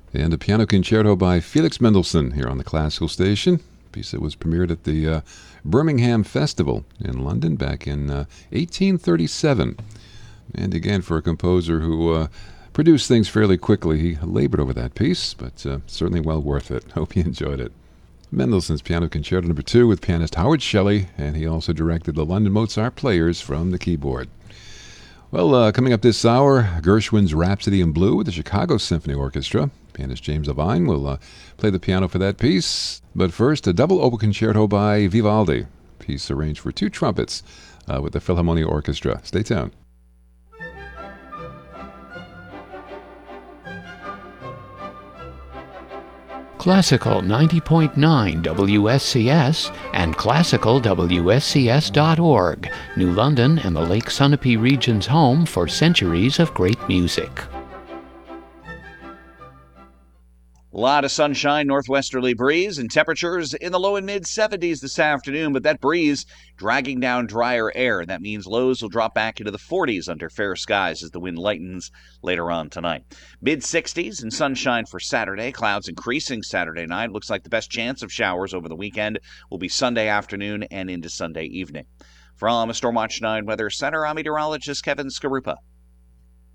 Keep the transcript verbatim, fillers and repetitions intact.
And a piano concerto by Felix Mendelssohn here on the Classical Station. A piece that was premiered at the uh, Birmingham Festival in London back in uh, eighteen thirty-seven. And again, for a composer who uh, produced things fairly quickly, he labored over that piece, but uh, certainly well worth it. Hope you enjoyed it. Mendelssohn's Piano Concerto Number Two with pianist Howard Shelley, and he also directed the London Mozart Players from the keyboard. Well, uh, coming up this hour, Gershwin's Rhapsody in Blue with the Chicago Symphony Orchestra. Pianist James Levine will uh, play the piano for that piece. But first, a double oboe concerto by Vivaldi, piece arranged for two trumpets uh, with the Philharmonia Orchestra. Stay tuned. Classical ninety point nine W S C S and classical W S C S dot org, New London and the Lake Sunapee region's home for centuries of great music. A lot of sunshine, northwesterly breeze, and temperatures in the low and mid seventies this afternoon, but that breeze dragging down drier air. That means lows will drop back into the forties under fair skies as the wind lightens later on tonight. mid sixties and sunshine for Saturday. Clouds increasing Saturday night. Looks like the best chance of showers over the weekend will be Sunday afternoon and into Sunday evening. For all, I'm a Stormwatch nine Weather Center, I'm meteorologist Kevin Skarupa.